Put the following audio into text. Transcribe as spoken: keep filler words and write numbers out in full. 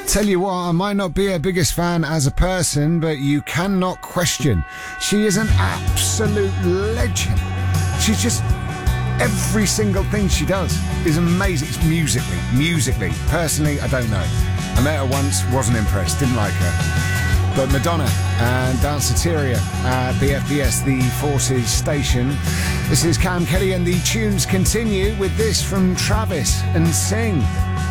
Tell you what, I might not be her biggest fan as a person, but you cannot question she is an absolute legend. She's just, every single thing she does is amazing. It's musically, musically. Personally, I don't know. I met her once, wasn't impressed, didn't like her. But Madonna and Danceteria at the F B S, the Forces station. This is Cam Kelly and the tunes continue with this from Travis and Sing.